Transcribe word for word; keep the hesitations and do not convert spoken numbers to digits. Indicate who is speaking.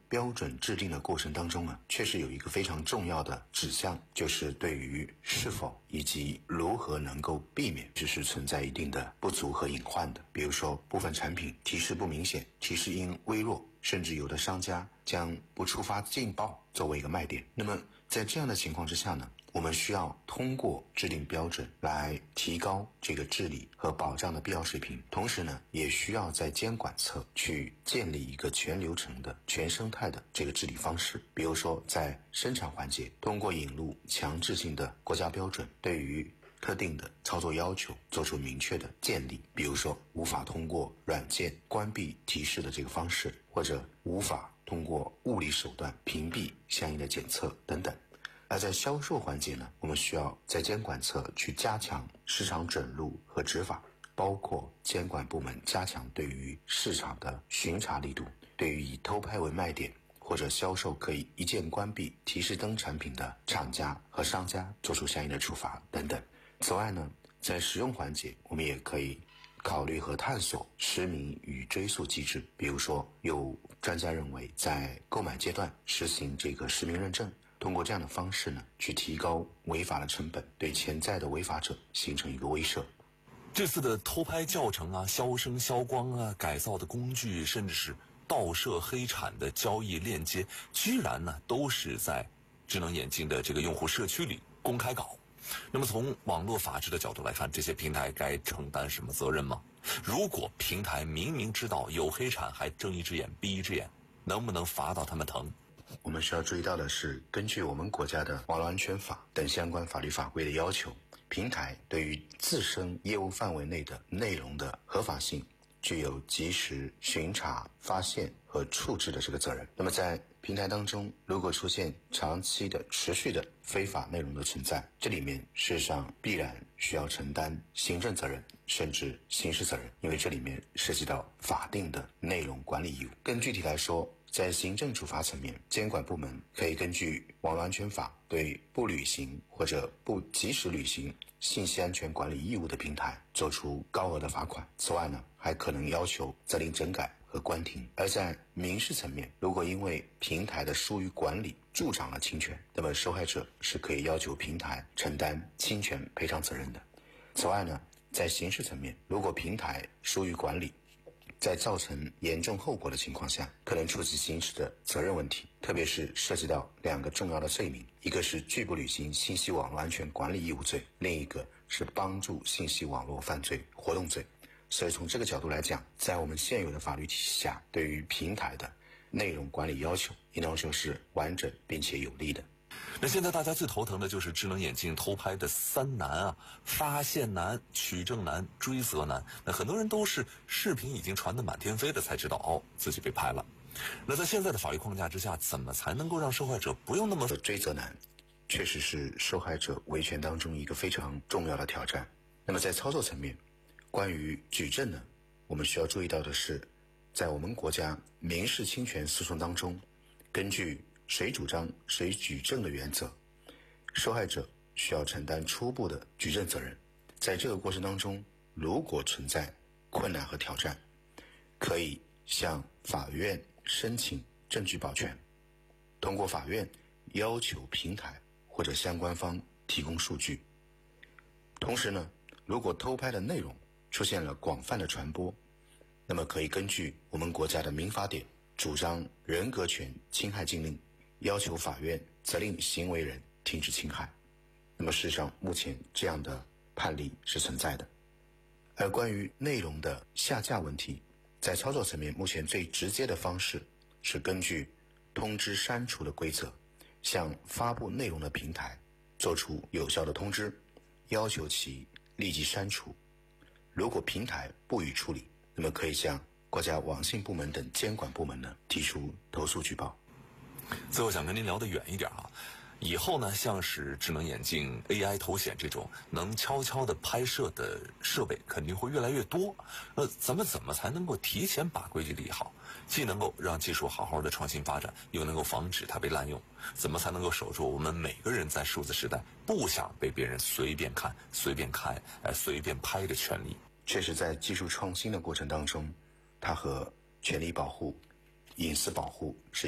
Speaker 1: 标准制定的过程当中呢，确实有一个非常重要的指向，就是对于是否以及如何能够避免只是存在一定的不足和隐患的。比如说部分产品提示不明显，提示音微弱，甚至有的商家将不触发劲爆作为一个卖点。那么在这样的情况之下呢，我们需要通过制定标准来提高这个治理和保障的必要水平，同时呢，也需要在监管侧去建立一个全流程的、全生态的这个治理方式。比如说，在生产环节，通过引入强制性的国家标准，对于特定的操作要求做出明确的建立，比如说无法通过软件关闭提示的这个方式，或者无法通过物理手段屏蔽相应的检测等等。而在销售环节呢，我们需要在监管侧去加强市场准入和执法，包括监管部门加强对于市场的巡查力度，对于以偷拍为卖点或者销售可以一键关闭提示灯产品的厂家和商家做出相应的处罚等等。此外呢，在使用环节，我们也可以考虑和探索实名与追溯机制。比如说，有专家认为，在购买阶段实行这个实名认证，通过这样的方式呢，去提高违法的成本，对潜在的违法者形成一个威慑。
Speaker 2: 这次的偷拍教程啊、消声消光啊、改造的工具，甚至是盗摄黑产的交易链接，居然呢都是在智能眼镜的这个用户社区里公开搞。那么从网络法治的角度来看，这些平台该承担什么责任吗？如果平台明明知道有黑产还睁一只眼闭一只眼，能不能罚到他们疼？
Speaker 1: 我们需要注意到的是，根据我们国家的网络安全法等相关法律法规的要求，平台对于自身业务范围内的内容的合法性具有及时巡查、发现和处置的这个责任。那么在平台当中，如果出现长期的、持续的非法内容的存在，这里面事实上必然需要承担行政责任，甚至刑事责任，因为这里面涉及到法定的内容管理义务。更具体来说，在行政处罚层面，监管部门可以根据网络安全法对不履行或者不及时履行信息安全管理义务的平台作出高额的罚款。此外呢，还可能要求责令整改和关停。而在民事层面，如果因为平台的疏于管理助长了侵权，那么受害者是可以要求平台承担侵权赔偿责任的。此外呢，在刑事层面，如果平台疏于管理，在造成严重后果的情况下，可能触及刑事的责任问题，特别是涉及到两个重要的罪名，一个是拒不履行信息网络安全管理义务罪，另一个是帮助信息网络犯罪活动罪。所以从这个角度来讲，在我们现有的法律体系下，对于平台的内容管理要求应当说是完整并且有力的。
Speaker 2: 那现在大家最头疼的就是智能眼镜偷拍的三难啊：发现难、取证难、追责难。那很多人都是视频已经传得满天飞的才知道哦自己被拍了。那在现在的法律框架之下，怎么才能够让受害者不用那么
Speaker 1: 追责难，确实是受害者维权当中一个非常重要的挑战。那么在操作层面，关于举证呢，我们需要注意到的是，在我们国家民事侵权诉讼当中，根据谁主张谁举证的原则，受害者需要承担初步的举证责任。在这个过程当中，如果存在困难和挑战，可以向法院申请证据保全，通过法院要求平台或者相关方提供数据。同时呢，如果偷拍的内容出现了广泛的传播，那么可以根据我们国家的民法典主张人格权侵害禁令，要求法院责令行为人停止侵害。那么事实上，目前这样的判例是存在的。而关于内容的下架问题，在操作层面，目前最直接的方式是根据通知删除的规则，向发布内容的平台做出有效的通知，要求其立即删除。如果平台不予处理，那么可以向国家网信部门等监管部门呢提出投诉举报。
Speaker 2: 最后想跟您聊得远一点啊，以后呢，像是智能眼镜、A I 头显这种能悄悄的拍摄的设备肯定会越来越多。呃，咱们怎么才能够提前把规矩立好，既能够让技术好好的创新发展，又能够防止它被滥用？怎么才能够守住我们每个人在数字时代不想被别人随便看、随便开、呃、随便拍的权利？
Speaker 1: 确实，在技术创新的过程当中，它和权利保护、隐私保护是